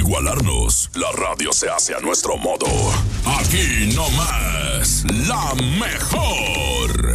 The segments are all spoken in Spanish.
igualarnos. La radio se hace a nuestro modo. Aquí no más, la mejor.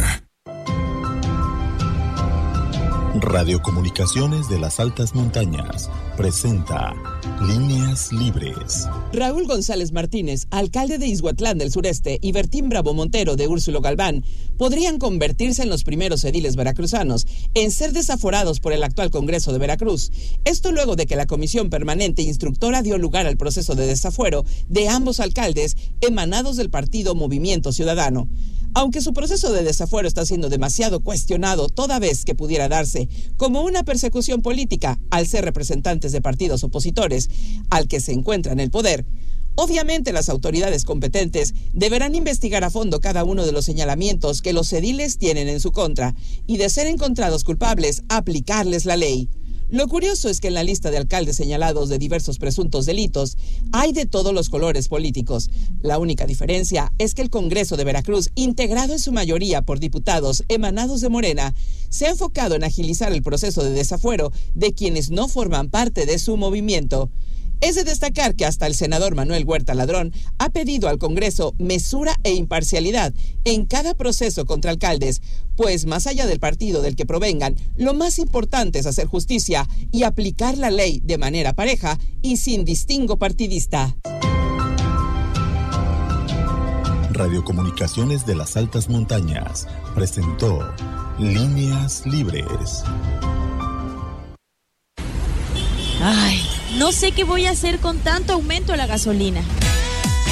Radiocomunicaciones de las Altas Montañas presenta Líneas Libres. Raúl González Martínez, alcalde de Izhuatlán del Sureste, y Bertín Bravo Montero de Úrsulo Galván podrían convertirse en los primeros ediles veracruzanos en ser desaforados por el actual Congreso de Veracruz. Esto luego de que la Comisión Permanente Instructora dio lugar al proceso de desafuero de ambos alcaldes emanados del partido Movimiento Ciudadano. Aunque su proceso de desafuero está siendo demasiado cuestionado toda vez que pudiera darse como una persecución política al ser representantes de partidos opositores al que se encuentra en el poder, obviamente las autoridades competentes deberán investigar a fondo cada uno de los señalamientos que los ediles tienen en su contra y, de ser encontrados culpables, aplicarles la ley. Lo curioso es que en la lista de alcaldes señalados de diversos presuntos delitos hay de todos los colores políticos. La única diferencia es que el Congreso de Veracruz, integrado en su mayoría por diputados emanados de Morena, se ha enfocado en agilizar el proceso de desafuero de quienes no forman parte de su movimiento. Es de destacar que hasta el senador Manuel Huerta Ladrón ha pedido al Congreso mesura e imparcialidad en cada proceso contra alcaldes, pues más allá del partido del que provengan, lo más importante es hacer justicia y aplicar la ley de manera pareja y sin distingo partidista. Radiocomunicaciones de las Altas Montañas presentó Líneas Libres. Ay, no sé qué voy a hacer con tanto aumento a la gasolina.